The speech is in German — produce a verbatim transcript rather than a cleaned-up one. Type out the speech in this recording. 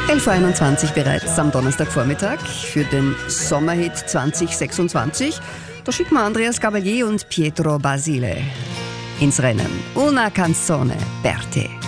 elf Uhr einundzwanzig bereits am Donnerstagvormittag für den Sommerhit zwanzig sechsundzwanzig. Da schicken wir Andreas Gabalier und Pietro Basile ins Rennen. Una canzone per te.